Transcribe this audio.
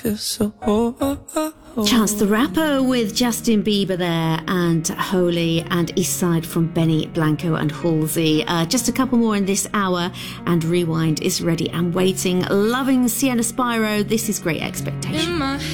Chance the Rapper with Justin Bieber there, and Holy, and Eastside from Benny Blanco and Halsey. Just a couple more in this hour, and Rewind is ready and waiting. Loving Sienna Spyro. This is Great Expectations.